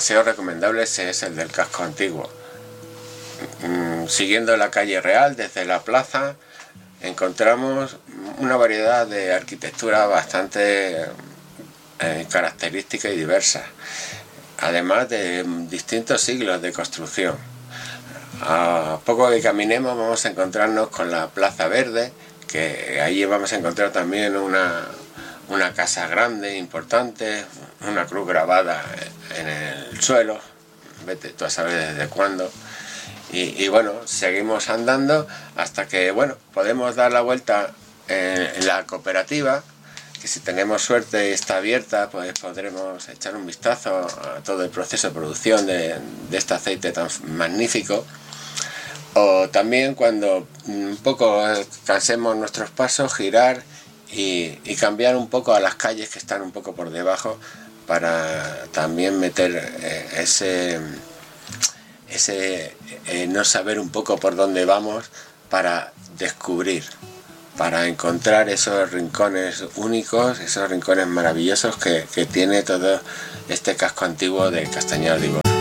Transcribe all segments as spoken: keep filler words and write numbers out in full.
paseos recomendables es el del casco antiguo. Siguiendo la calle Real desde la plaza encontramos una variedad de arquitectura bastante eh, característica y diversa, además de distintos siglos de construcción. A poco que caminemos vamos a encontrarnos con la Plaza Verde, que ahí vamos a encontrar también una, una casa grande, importante, una cruz grabada en el suelo, vete tú a saber desde cuándo. Y, y bueno, seguimos andando hasta que, bueno, podemos dar la vuelta en, en la cooperativa, que si tenemos suerte y está abierta, pues podremos echar un vistazo a todo el proceso de producción de, de este aceite tan magnífico. O también cuando un poco cansemos nuestros pasos, girar y, y cambiar un poco a las calles que están un poco por debajo para también meter eh, ese, ese eh, no saber un poco por dónde vamos, para descubrir, para encontrar esos rincones únicos, esos rincones maravillosos que, que tiene todo este casco antiguo de Castañar de Ibor.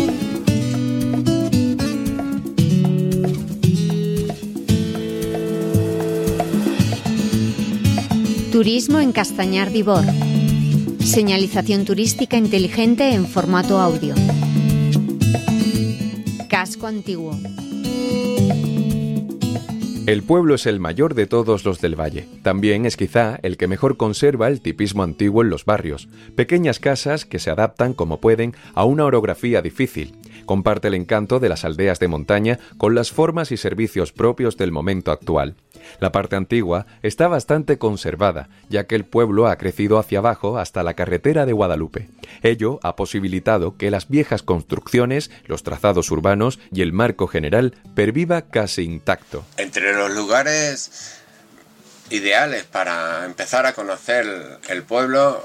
Turismo en Castañar de Ibor. Señalización turística inteligente en formato audio. Casco antiguo. El pueblo es el mayor de todos los del valle. También es quizá el que mejor conserva el tipismo antiguo en los barrios. Pequeñas casas que se adaptan como pueden a una orografía difícil. Comparte el encanto de las aldeas de montaña con las formas y servicios propios del momento actual. La parte antigua está bastante conservada, ya que el pueblo ha crecido hacia abajo hasta la carretera de Guadalupe. Ello ha posibilitado que las viejas construcciones, los trazados urbanos y el marco general perviva casi intacto. Entre los lugares ideales para empezar a conocer el pueblo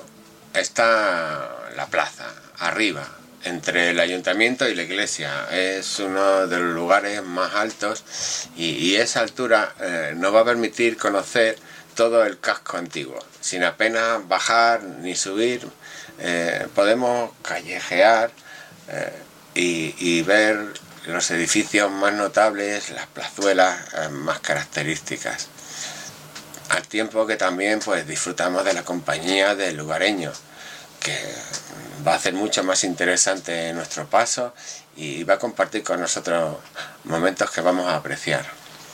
está la plaza, arriba, entre el ayuntamiento y la iglesia. Es uno de los lugares más altos y, y esa altura eh, nos va a permitir conocer todo el casco antiguo. Sin apenas bajar ni subir, eh, podemos callejear eh, y, y ver los edificios más notables, las plazuelas eh, más características. Al tiempo que también pues disfrutamos de la compañía del lugareño, que va a hacer mucho más interesante nuestro paso y va a compartir con nosotros momentos que vamos a apreciar.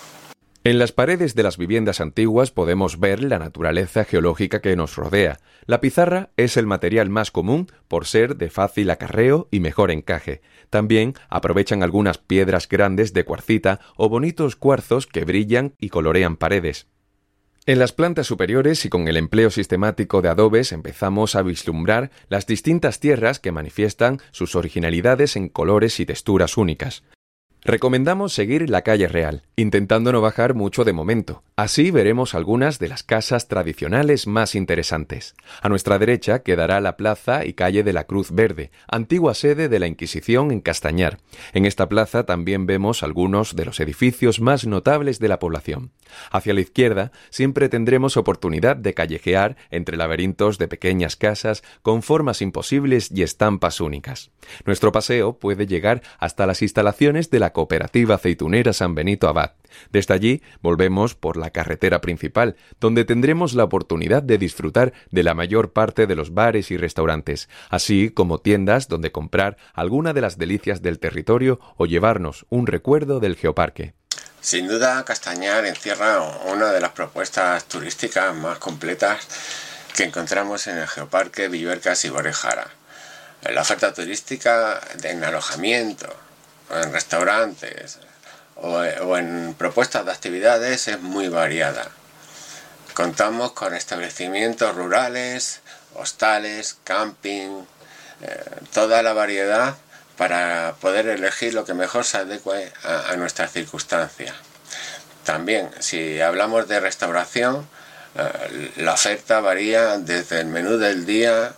En las paredes de las viviendas antiguas podemos ver la naturaleza geológica que nos rodea. La pizarra es el material más común por ser de fácil acarreo y mejor encaje. También aprovechan algunas piedras grandes de cuarcita o bonitos cuarzos que brillan y colorean paredes. En las plantas superiores y con el empleo sistemático de adobes empezamos a vislumbrar las distintas tierras que manifiestan sus originalidades en colores y texturas únicas. Recomendamos seguir la calle Real, intentando no bajar mucho de momento. Así veremos algunas de las casas tradicionales más interesantes. A nuestra derecha quedará la plaza y calle de la Cruz Verde, antigua sede de la Inquisición en Castañar. En esta plaza también vemos algunos de los edificios más notables de la población. Hacia la izquierda siempre tendremos oportunidad de callejear entre laberintos de pequeñas casas con formas imposibles y estampas únicas. Nuestro paseo puede llegar hasta las instalaciones de la Cooperativa Aceitunera San Benito Abad. Desde allí volvemos por la carretera principal, donde tendremos la oportunidad de disfrutar de la mayor parte de los bares y restaurantes, así como tiendas donde comprar alguna de las delicias del territorio o llevarnos un recuerdo del geoparque. Sin duda, Castañar encierra una de las propuestas turísticas más completas que encontramos en el geoparque Villuercas y Borejara. La oferta turística en alojamiento, en restaurantes o, o en propuestas de actividades es muy variada. Contamos con establecimientos rurales, hostales, camping, eh, toda la variedad para poder elegir lo que mejor se adecue a, a nuestras circunstancias. También, si hablamos de restauración, eh, la oferta varía desde el menú del día,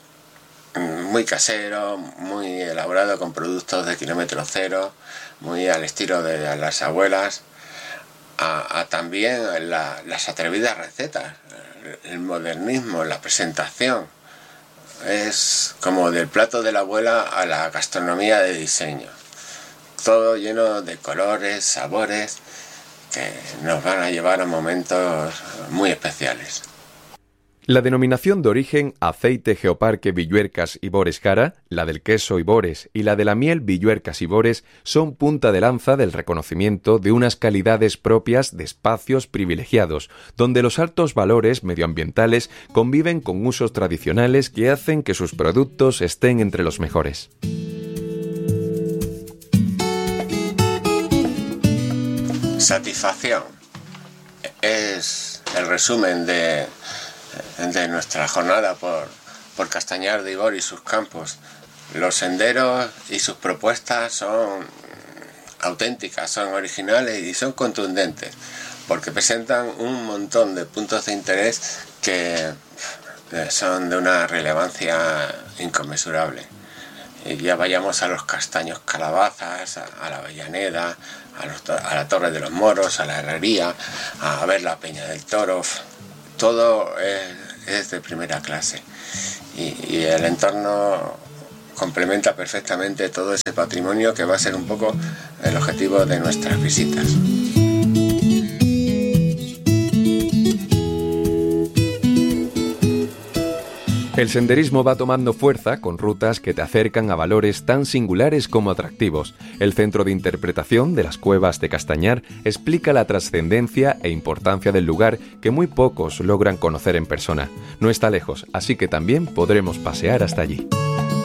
muy casero, muy elaborado con productos de kilómetro cero, muy al estilo de las abuelas, a, a también la, las atrevidas recetas, el modernismo, la presentación, es como del plato de la abuela a la gastronomía de diseño. Todo lleno de colores, sabores, que nos van a llevar a momentos muy especiales. La denominación de origen aceite Geoparque Villuercas y Bores Cara, la del queso y Bores y la de la miel Villuercas y Bores son punta de lanza del reconocimiento de unas calidades propias de espacios privilegiados, donde los altos valores medioambientales conviven con usos tradicionales que hacen que sus productos estén entre los mejores. Satisfacción es el resumen de, de nuestra jornada por, por Castañar de Ibor y sus campos. Los senderos y sus propuestas son auténticas, son originales y son contundentes, porque presentan un montón de puntos de interés que son de una relevancia inconmensurable. Y ya vayamos a los castaños Calabazas, a, a la Avellaneda, a, los, a la Torre de los Moros, a la Herrería, a ver la Peña del Toro. Todo es, es de primera clase y, y el entorno complementa perfectamente todo ese patrimonio que va a ser un poco el objetivo de nuestras visitas. El senderismo va tomando fuerza con rutas que te acercan a valores tan singulares como atractivos. El Centro de Interpretación de las Cuevas de Castañar explica la trascendencia e importancia del lugar que muy pocos logran conocer en persona. No está lejos, así que también podremos pasear hasta allí.